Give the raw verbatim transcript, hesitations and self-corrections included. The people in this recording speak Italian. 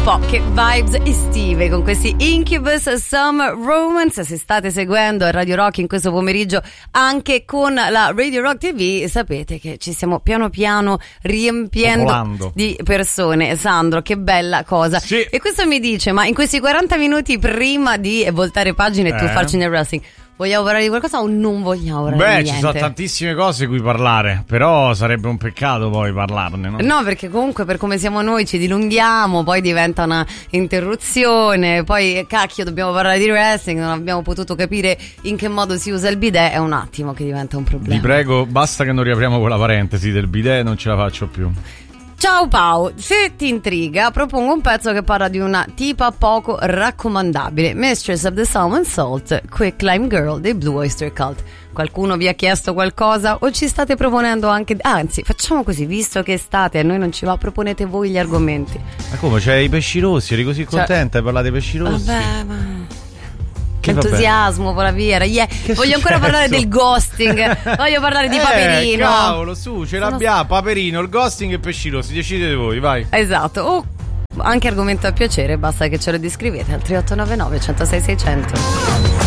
po' che vibes estive con questi Incubus Summer Romance. Se state seguendo Radio Rock in questo pomeriggio anche con la Radio Rock ti vu, sapete che ci stiamo piano piano riempiendo Popolando di persone. Sandro, che bella cosa. Sì. E questo mi dice, ma in questi quaranta minuti prima di voltare pagina e tu Eh. farci nel wrestling, vogliamo parlare di qualcosa o non vogliamo parlare Beh, di niente? ci sono tantissime cose di cui parlare, però sarebbe un peccato poi parlarne, no? No, perché comunque per come siamo noi ci dilunghiamo, poi diventa una interruzione, poi cacchio dobbiamo parlare di wrestling, non abbiamo potuto capire in che modo si usa il bidet, è un attimo che diventa un problema. Vi prego, basta che non riapriamo quella parentesi del bidet, non ce la faccio più. Ciao Pau, se ti intriga propongo un pezzo che parla di una tipa poco raccomandabile, Mistress of the Salmon Salt, Quick Lime Girl dei Blue Oyster Cult. Qualcuno vi ha chiesto qualcosa o ci state proponendo anche... Anzi, facciamo così, visto che estate e a noi non ci va, proponete voi gli argomenti. Ma come, c'è i pesci rossi, eri così contenta, hai parlato dei pesci rossi? Vabbè, ma... Che entusiasmo, vola via. Yeah. Voglio ancora successo? parlare del ghosting. Voglio parlare di eh, Paperino. Cavolo, su, ce Sono- l'abbiamo. Paperino, il ghosting e pesci rossi. Decidete voi, vai. Esatto. O anche argomento a piacere, basta che ce lo descrivete al tre otto nove nove uno zero sei sei zero zero.